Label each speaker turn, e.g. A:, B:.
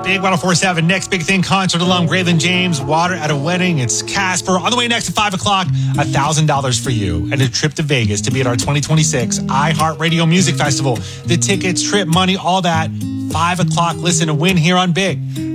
A: Big 104.7, Next Big Thing concert alum, Graylin James, Water at a Wedding. It's Casper. On the way next at 5 o'clock, $1,000 for you and a trip to Vegas to be at our 2026 iHeartRadio Music Festival. The tickets, trip, money, all that. 5 o'clock, listen to win here on Big.